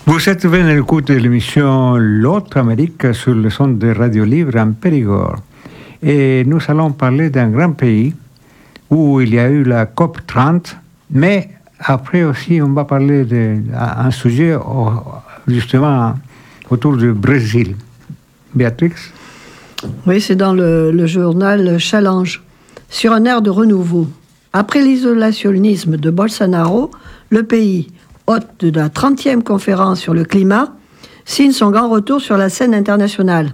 Vous êtes venu à l'écoute de l'émission L'autre Amérique sur le son de Radio Libre en Périgord. Et nous allons parler d'un grand pays où il y a eu la COP 30, mais après aussi on va parler d'un sujet justement autour du Brésil. Béatrix? Oui, c'est dans le journal Challenge. Sur un air de renouveau. Après l'isolationnisme de Bolsonaro, le pays, hôte de la 30e conférence sur le climat, signe son grand retour sur la scène internationale.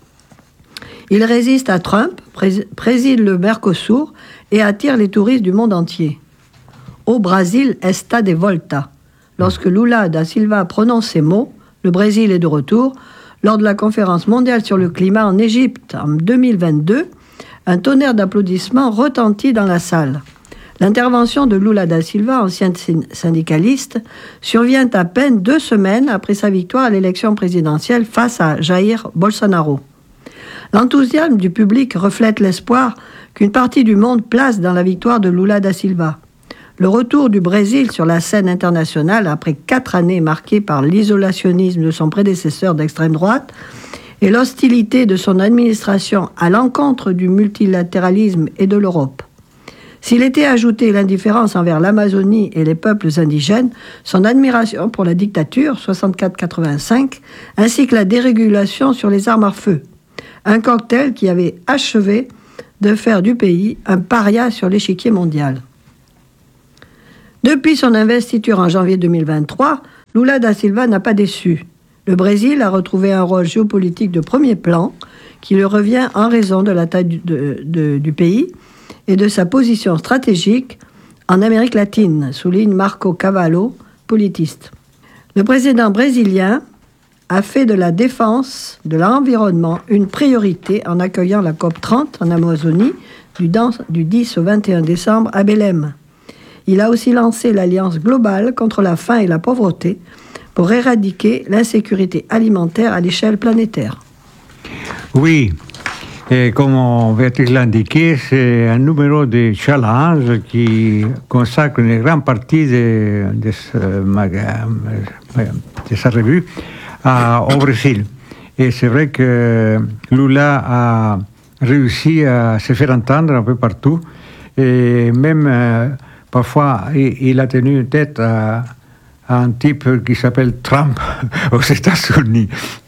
Il résiste à Trump, préside le Mercosur et attire les touristes du monde entier. Au Brésil, está de volta. Lorsque Lula da Silva prononce ces mots, le Brésil est de retour. Lors de la conférence mondiale sur le climat en Égypte en 2022, un tonnerre d'applaudissements retentit dans la salle. L'intervention de Lula da Silva, ancien syndicaliste, survient à peine 2 semaines après sa victoire à l'élection présidentielle face à Jair Bolsonaro. L'enthousiasme du public reflète l'espoir qu'une partie du monde place dans la victoire de Lula da Silva. Le retour du Brésil sur la scène internationale après 4 années marquées par l'isolationnisme de son prédécesseur d'extrême droite et l'hostilité de son administration à l'encontre du multilatéralisme et de l'Europe. S'il était ajouté l'indifférence envers l'Amazonie et les peuples indigènes, son admiration pour la dictature, 64-85, ainsi que la dérégulation sur les armes à feu. Un cocktail qui avait achevé de faire du pays un paria sur l'échiquier mondial. Depuis son investiture en janvier 2023, Lula da Silva n'a pas déçu. Le Brésil a retrouvé un rôle géopolitique de premier plan qui lui revient en raison de la taille du pays et de sa position stratégique en Amérique latine, souligne Marco Cavallo, politiste. Le président brésilien a fait de la défense de l'environnement une priorité en accueillant la COP 30 en Amazonie du 10 au 21 décembre à Belém. Il a aussi lancé l'Alliance globale contre la faim et la pauvreté pour éradiquer l'insécurité alimentaire à l'échelle planétaire. Oui. Et comme Béatrix l'a indiqué, c'est un numéro de challenge qui consacre une grande partie de sa revue au Brésil. Et c'est vrai que Lula a réussi à se faire entendre un peu partout. Et même parfois, il a tenu tête à un type qui s'appelle Trump aux États-Unis.